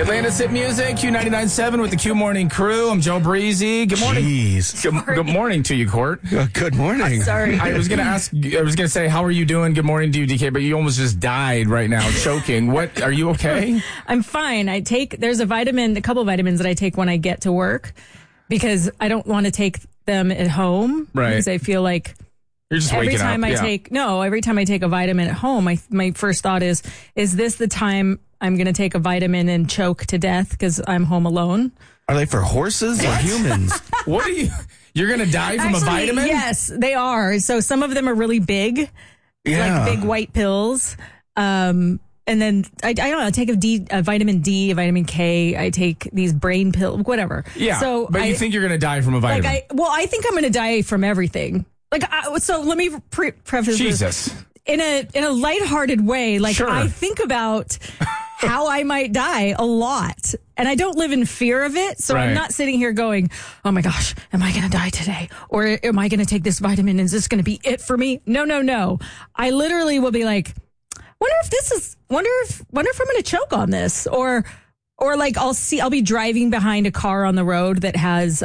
Atlanta's Hit Music, Q99.7 with the Q Morning Crew. I'm Joe Breezy. Good morning. Jeez. Good morning to you, Court. Good morning. Sorry. I was going to say, how are you doing? Good morning to you, DK, but you almost just died right now, choking. What? Are you okay? I'm fine. There's a couple of vitamins that I take when I get to work because I don't want to take them at home. Right. Because I feel like You're just every waking time up. every time I take a vitamin at home, my first thought is this the time I'm going to take a vitamin and choke to death because I'm home alone? Are they for horses or humans? What are you? You're going to die from a vitamin? Yes, they are. So some of them are really big, Yeah. like big white pills. And then I don't know. I take a vitamin D, a vitamin K. I take these brain pills, whatever. Yeah. So but you think you're going to die from a vitamin? I think I'm going to die from everything. So let me preface Jesus. this in a lighthearted way. Sure. I think about how I might die a lot, and I don't live in fear of it. So Right. I'm not sitting here going, "Oh my gosh, am I going to die today? Or am I going to take this vitamin? Is this going to be it for me?" No. I literally will be like, wonder if I'm going to choke on this, or like I'll be driving behind a car on the road that has,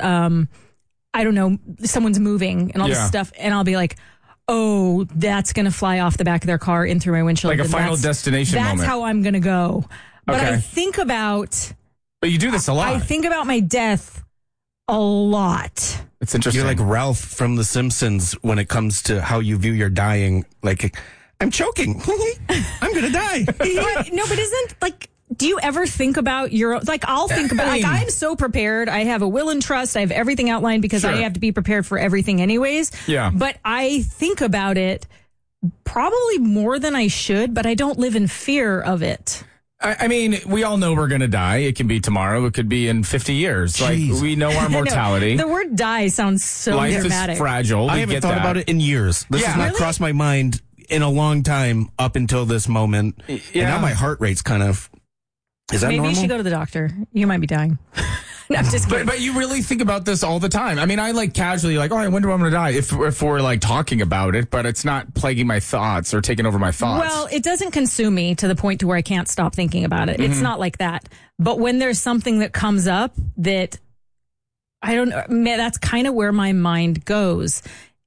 I don't know, someone's moving and all this stuff. And I'll be like, oh, that's going to fly off the back of their car in through my windshield. Like a Final Destination moment. That's how I'm going to go. But Okay. I think about... But you do this a lot. I think about my death a lot. It's interesting. You're like Ralph from The Simpsons when it comes to how you view your dying. Like, I'm choking. I'm going to die. But isn't like... Do you ever think about I'll think about, I'm so prepared. I have a will and trust. I have everything outlined because Sure. I have to be prepared for everything anyways. Yeah. But I think about it probably more than I should, but I don't live in fear of it. I mean, we all know we're going to die. It can be tomorrow. It could be in 50 years. Jeez. Like, we know our mortality. The word die sounds so Life dramatic. is fragile. I We haven't get thought that. about it in years. This Yeah. has not Really? crossed my mind in a long time up until this moment. Yeah. And now my heart rate's kind of... Is that Maybe normal? you should go to the doctor. You might be dying. No, I'm just kidding. But you really think about this all the time. I mean, I like casually like, oh, I wonder when I'm going to die if we're like talking about it, but it's not plaguing my thoughts or taking over my thoughts. Well, it doesn't consume me to the point to where I can't stop thinking about it. It's not like that. But when there's something that comes up that I don't know, that's kind of where my mind goes.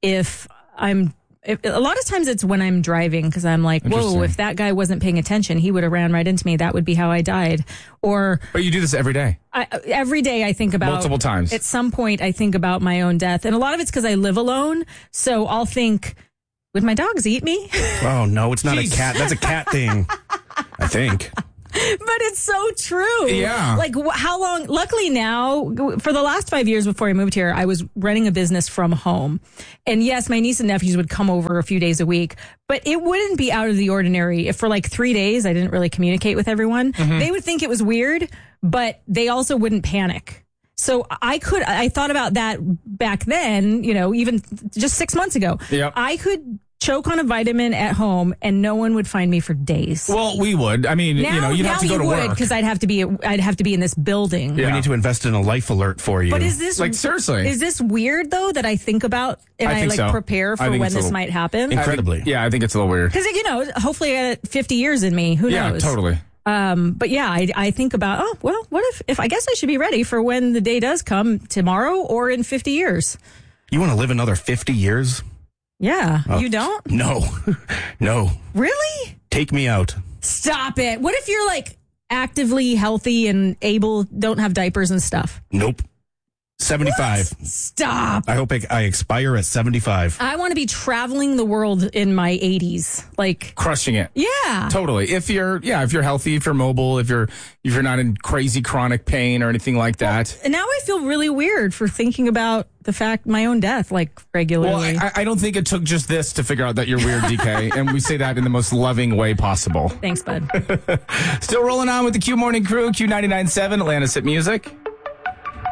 A lot of times it's when I'm driving because I'm like, whoa, Interesting. if that guy wasn't paying attention, he would have ran right into me. That would be how I died. Or But you do this every day. every day I think about Multiple times. At some point I think about my own death. And a lot of it's because I live alone. So I'll think, would my dogs eat me? Oh, no, it's not Jeez. a cat. That's a cat thing, I think. But it's so true. Yeah. Like how long? Luckily now, for the last 5 years before I moved here, I was running a business from home. And yes, my niece and nephews would come over a few days a week, but it wouldn't be out of the ordinary if for like 3 days I didn't really communicate with everyone. They would think it was weird, but they also wouldn't panic. So I thought about that back then, even just 6 months ago. Yep. I could choke on a vitamin at home and no one would find me for days. Well, we would. I mean, Now, you'd have to go to work. because I'd have to be in this building. Yeah. We need to invest in a life alert for you. But is this Like, seriously. Is this weird though that I think about and I I think like so. prepare I for think when it's a this little- might happen? Incredibly. Yeah, I think it's a little weird. Because hopefully I got 50 years in me. Who Yeah, knows? totally. But yeah, I think about what if I guess I should be ready for when the day does come tomorrow or in 50 years. You want to live another 50 years? Yeah, Oh. you don't No. No. really. Take me out. Stop it. What if you're like actively healthy and don't have diapers and stuff? Nope. 75. Stop. I hope I expire at 75. I want to be traveling the world in my 80s. Like, Crushing it. yeah. Totally. If you're healthy, if you're mobile, if you're not in crazy chronic pain or anything like that. And now I feel really weird for thinking about my own death, like regularly. Well, I don't think it took just this to figure out that you're weird, DK, and we say that in the most loving way possible. Thanks, bud. Still rolling on with the Q Morning Crew, Q99.7, Atlanta's Hit Music.